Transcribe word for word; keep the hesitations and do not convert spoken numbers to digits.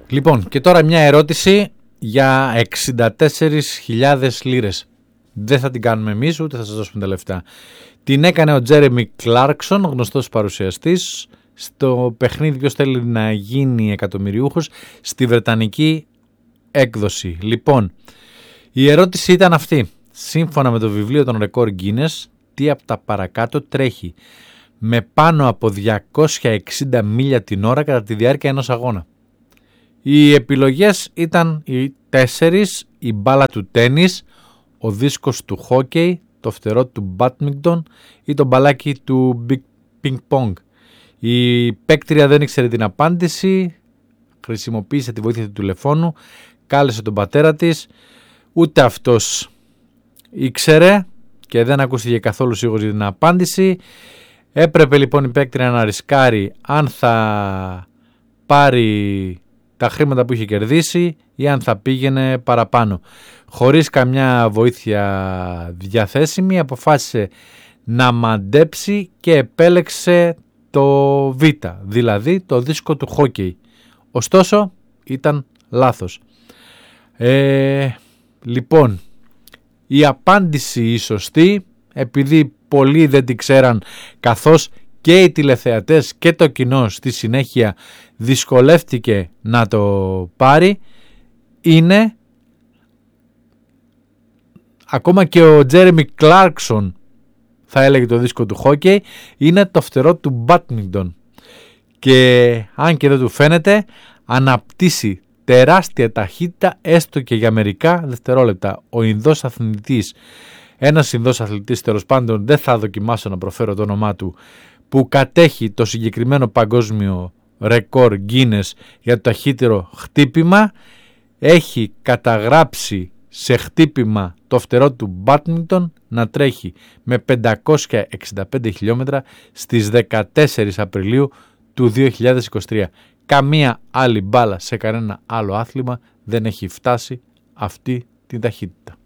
Λοιπόν, και τώρα μια ερώτηση για εξήντα τέσσερις χιλιάδες λίρες. Δεν θα την κάνουμε εμείς, ούτε θα σας δώσουμε τα λεφτά. Την έκανε ο Τζέρεμι Κλάρκσον, γνωστός παρουσιαστής, στο παιχνίδι ποιος θέλει να γίνει εκατομμυριούχος, στη βρετανική έκδοση. Λοιπόν, η ερώτηση ήταν αυτή. Σύμφωνα με το βιβλίο των ρεκόρ Guinness, τι από τα παρακάτω τρέχει με πάνω από διακόσια εξήντα μίλια την ώρα κατά τη διάρκεια ενός αγώνα? Οι επιλογές ήταν οι τέσσερις: η μπάλα του τένις, ο δίσκος του χόκεϊ, το φτερό του μπάτμιγκτον ή το μπαλάκι του πινκ πονγκ. Η παίκτρια δεν ήξερε την απάντηση, χρησιμοποίησε τη βοήθεια του τηλεφώνου, κάλεσε τον πατέρα της, ούτε αυτός ήξερε και δεν ακούστηκε καθόλου σίγουρος για την απάντηση. Έπρεπε λοιπόν η παίκτρια να ρισκάρει αν θα πάρει τα χρήματα που είχε κερδίσει ή αν θα πήγαινε παραπάνω. Χωρίς καμιά βοήθεια διαθέσιμη αποφάσισε να μαντέψει και επέλεξε το Β, δηλαδή το δίσκο του χόκεϊ. Ωστόσο ήταν λάθος. Ε, λοιπόν, η απάντηση η σωστή, επειδή πολλοί δεν την ξέραν, καθώς και οι τηλεθεατές και το κοινό στη συνέχεια δυσκολεύτηκε να το πάρει, είναι, ακόμα και ο Τζέρεμι Κλάρκσον θα έλεγε το δίσκο του χόκεϊ, είναι το φτερό του μπάτμιγκτον. Και αν και δεν του φαίνεται, αναπτύσσει τεράστια ταχύτητα έστω και για μερικά δευτερόλεπτα. Ο Ινδός αθλητής, ένας Ινδός αθλητής τέλος πάντων, δεν θα δοκιμάσω να προφέρω το όνομά του, που κατέχει το συγκεκριμένο παγκόσμιο ρεκόρ Guinness για το ταχύτερο χτύπημα, έχει καταγράψει σε χτύπημα το φτερό του μπάτμιγκτον να τρέχει με πεντακόσια εξήντα πέντε χιλιόμετρα στις δεκατέσσερις Απριλίου του δύο χιλιάδες είκοσι τρία. Καμία άλλη μπάλα σε κανένα άλλο άθλημα δεν έχει φτάσει αυτή την ταχύτητα.